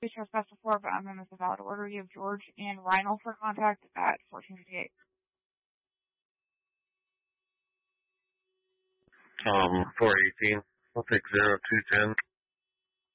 We trespassed before, but I'm going to miss a valid order. You have George and Reinl for contact at 1458. 418. I'll take 0210.